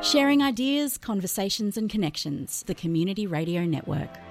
Sharing ideas, conversations and connections. The Community Radio Network.